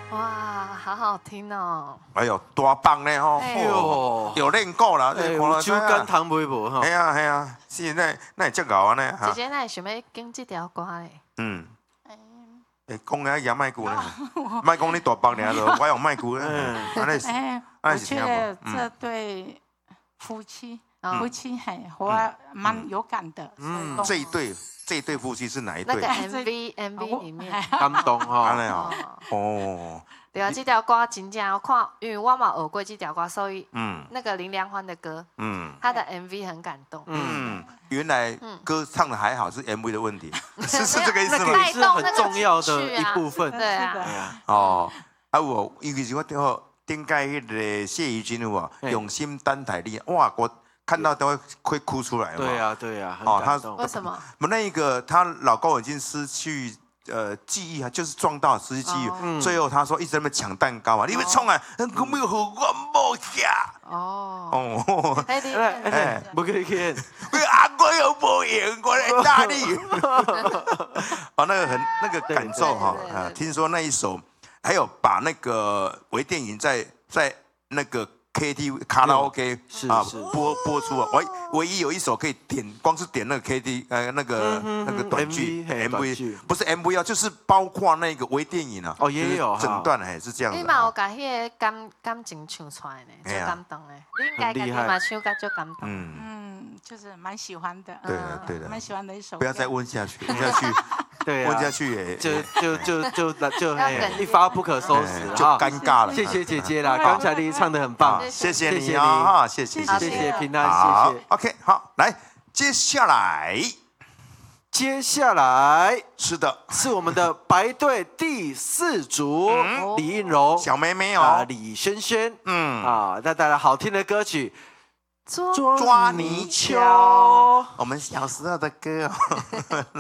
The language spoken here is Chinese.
哇，好好听哦！ 哎呦，大棒呢吼！ 哎哦，有练过啦， 有酒干糖杯无吼？ 系啊系啊，是那会足够啊呢。 姐姐，那你想要跟这条歌嘞？ 嗯。讲啊，也卖句呢，卖讲你大棒尔咯，我用卖句呢。 我觉得这对夫妻我蛮有感的。 这一对夫妻是哪一对？ 那个 MV 里面感动哈。 哦。 对啊，这条歌真正我看，因为我嘛学过这条歌，所以那个林良欢的歌，他的 MV 很感动。 原来歌唱的还好，是 MV 的问题，是这个意思吗？ 那是很重要的一部分。 对啊。 哦，有，尤其是我顶届迄个谢怡君有无？用心单台力，哇，我看到都会哭出来。 对啊，很感动。 为什么？ 那一个她老公已经失去。记忆啊，就是撞到失去记忆，最后他说一直在那抢蛋糕啊，你们冲啊，我没有和我冇下。 不可以看， 我又不赢，我来打你。那个感受哈，听说那一首还有把那个微电影在那个。KTV 卡拉 OK 播出啊，唯一有一首可以点，光是点那个 那个短剧 MV， 不是 MV 啊，就是包括那个微电影啊。 哦，也有整段是这样的。 你嘛有把迄个感情唱出来呢，就感动呢。你应该自己嘛唱甲就感动。 就是蛮喜欢的。 对的， 蛮喜欢的一首。 不要再问下去，问下去就一发不可收拾， 就尴尬了。 谢谢姐姐啦，刚才你唱得很棒， 谢谢你啊，谢谢平安，谢谢。 OK， 好，来，接下来是的， 是我们的白队第4组，李映柔、 小妹妹哦， 李萱萱，那带来好听的歌曲《 抓泥鳅》， 我们小时候的歌哦。